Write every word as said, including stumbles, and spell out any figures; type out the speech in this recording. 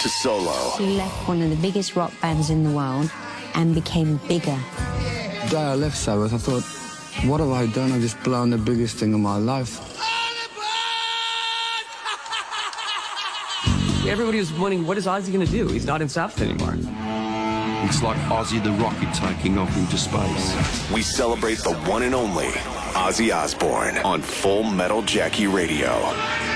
to solo. He left one of the biggest rock bands in the world and became bigger. The day I left Sabbath, I thought, what have I done? I've just blown the biggest thing of my life. Everybody was wondering, what is Ozzy going to do? He's not in Sabbath anymore. It's like Ozzy the rocket taking off into space. We celebrate the one and only Ozzy Osbourne on Full Metal Jackie Radio.